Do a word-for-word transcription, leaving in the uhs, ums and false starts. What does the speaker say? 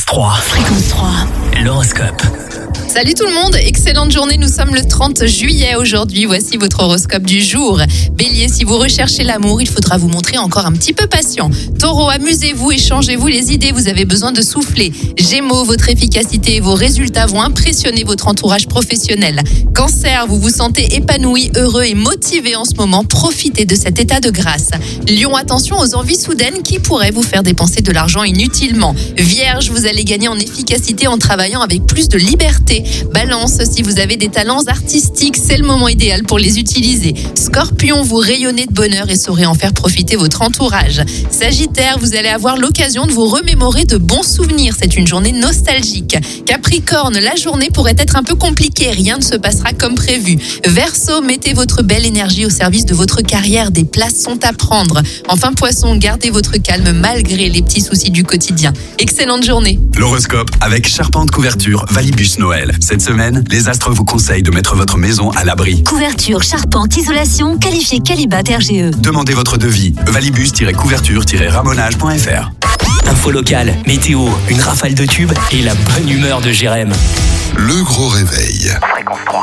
trois. Fréquence trois. L'horoscope. Salut tout le monde, excellente journée, nous sommes le trente juillet aujourd'hui, voici votre horoscope du jour. Bélier, si vous recherchez l'amour, il faudra vous montrer encore un petit peu patient. Taureau, amusez-vous, échangez-vous les idées, vous avez besoin de souffler. Gémeaux, votre efficacité et vos résultats vont impressionner votre entourage professionnel. Cancer, vous vous sentez épanoui, heureux et motivé en ce moment, profitez de cet état de grâce. Lion, attention aux envies soudaines qui pourraient vous faire dépenser de l'argent inutilement. Vierge, vous allez gagner en efficacité en travaillant avec plus de liberté. Balance, si vous avez des talents artistiques, c'est le moment idéal pour les utiliser. Scorpion, vous rayonnez de bonheur et saurez en faire profiter votre entourage. Sagittaire, vous allez avoir l'occasion de vous remémorer de bons souvenirs. C'est une journée nostalgique. Capricorne, la journée pourrait être un peu compliquée, rien ne se passera comme prévu. Verseau, mettez votre belle énergie au service de votre carrière, des places sont à prendre. Enfin Poisson, gardez votre calme malgré les petits soucis du quotidien. Excellente journée. L'horoscope avec Charpente Couverture Valibus Noël. Cette semaine, les astres vous conseillent de mettre votre maison à l'abri. Couverture, charpente, isolation, qualifié Calibat R G E. Demandez votre devis. valibus-couverture-ramonage point f r. Info locale, météo, une rafale de tubes et la bonne humeur de Jérém. Le gros réveil.